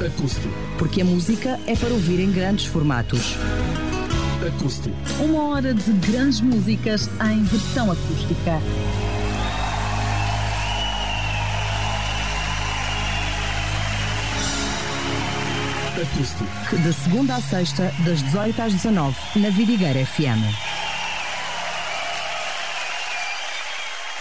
Acústico. Porque a música é para ouvir em grandes formatos. Acústico. 1 hora de grandes músicas em versão acústica. Acústico. De segunda à sexta, das 18 às 19, na Vidigueira FM.